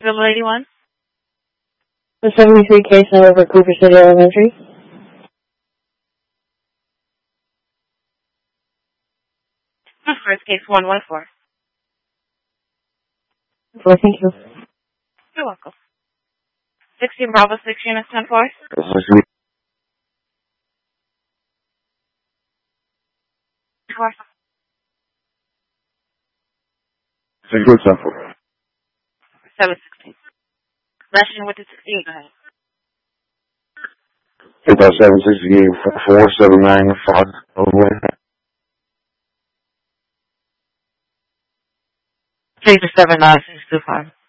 Bill 81. The 73 case number for Cooper City Elementary. First case 114. Well, thank you. You're welcome. 16 Bravo 6 units 10-4. Good sample. 716. Russian with the 16, go ahead. 768 479 3 79625.